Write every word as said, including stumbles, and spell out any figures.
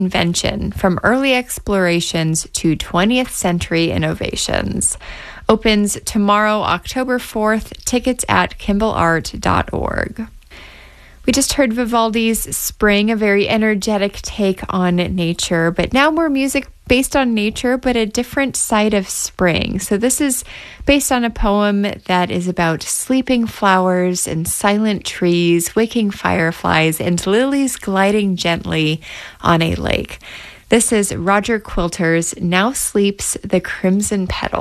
Invention, from early explorations to twentieth century innovations. Opens tomorrow, October fourth. Tickets at kimball art dot org. We just heard Vivaldi's Spring, a very energetic take on nature, but now more music based on nature, but a different side of spring. So this is based on a poem that is about sleeping flowers and silent trees, waking fireflies, and lilies gliding gently on a lake. This is Roger Quilter's Now Sleeps the Crimson Petal.